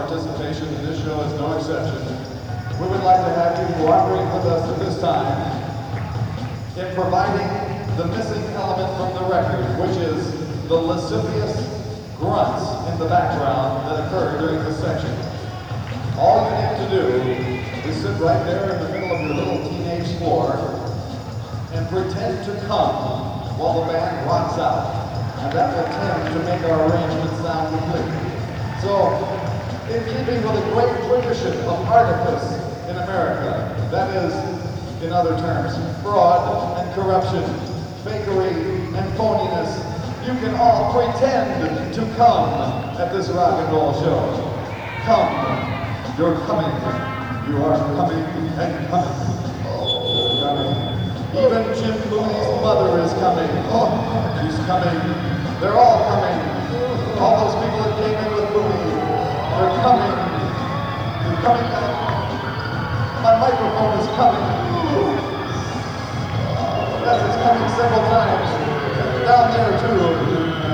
Participation in this show is no exception. We would like to have you cooperate with us at this time in providing the missing element from the record, which is the lascivious grunts in the background that occur during this section. All you need to do is sit right there in the middle of your little teenage floor and pretend to come while the band rocks out. And that will tend to make our arrangement sound complete. So, in keeping with a great tradition of artifice in America, that is, in other terms, fraud and corruption, fakery and phoniness, you can all pretend to come at this rock and roll show. Come, you're coming, you are coming and coming. Oh, you're coming. Even Jim Mooney's mother is coming. Oh, she's coming. They're all coming. All those people that came in with Mooney, they're coming. They're coming back. My microphone is coming. Yes, it's coming several times. Down there too.